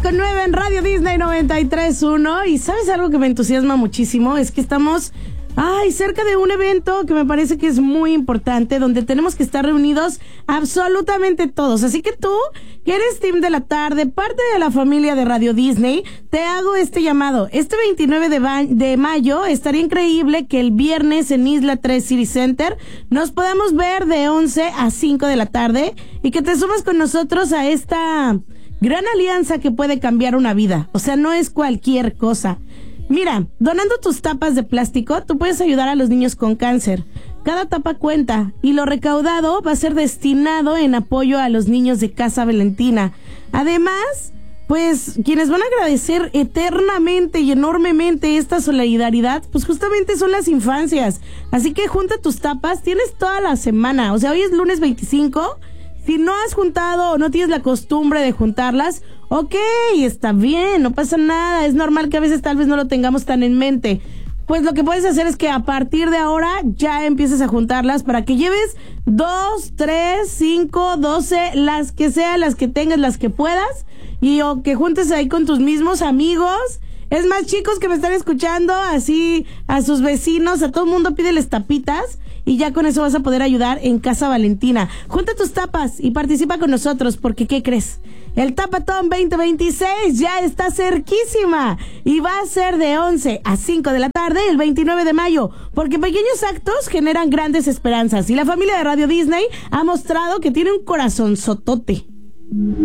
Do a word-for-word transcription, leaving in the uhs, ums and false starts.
con nueve en Radio Disney noventa y tres punto uno. Y ¿sabes algo que me entusiasma muchísimo? Es que estamos ay, cerca de un evento que me parece que es muy importante, donde tenemos que estar reunidos absolutamente todos. Así que tú, que eres team de la tarde, parte de la familia de Radio Disney, te hago este llamado. Este veintinueve de, ba- de mayo estaría increíble que el viernes en Isla tres City Center nos podamos ver de once a cinco de la tarde y que te sumes con nosotros a esta gran alianza que puede cambiar una vida. O sea, no es cualquier cosa. Mira, donando tus tapas de plástico, tú puedes ayudar a los niños con cáncer. Cada tapa cuenta y lo recaudado va a ser destinado en apoyo a los niños de Casa Valentina. Además, pues quienes van a agradecer eternamente y enormemente esta solidaridad, pues justamente son las infancias. Así que junta tus tapas, tienes toda la semana. O sea, hoy es lunes veinticinco. Si no has juntado o no tienes la costumbre de juntarlas, ok, está bien, no pasa nada. Es normal que a veces tal vez no lo tengamos tan en mente. Pues lo que puedes hacer es que a partir de ahora ya empieces a juntarlas para que lleves dos, tres, cinco, doce, las que sean, las que tengas, las que puedas. Y o que juntes ahí con tus mismos amigos. Es más, chicos que me están escuchando, así a sus vecinos, a todo el mundo pídeles tapitas. Y ya con eso vas a poder ayudar en Casa Valentina. Junta tus tapas y participa con nosotros, porque ¿qué crees? El Tapatón veinte veintiséis ya está cerquísima y va a ser de once a cinco de la tarde el veintinueve de mayo, porque pequeños actos generan grandes esperanzas y la familia de Radio Disney ha mostrado que tiene un corazón sotote.